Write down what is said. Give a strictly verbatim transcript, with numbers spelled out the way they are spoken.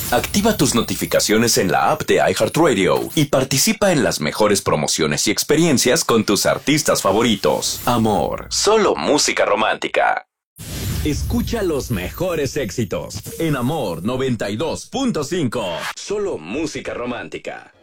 Activa tus notificaciones en la app de iHeartRadio y participa en las mejores promociones y experiencias con tus artistas favoritos. Amor, solo música romántica. Escucha los mejores éxitos en Amor noventa y dos punto cinco. Solo música romántica.